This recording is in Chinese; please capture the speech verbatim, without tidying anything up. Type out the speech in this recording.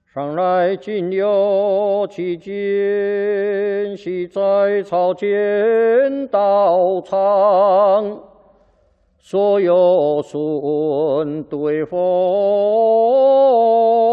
上来今有其间，系在草间道场，所有孙对佛。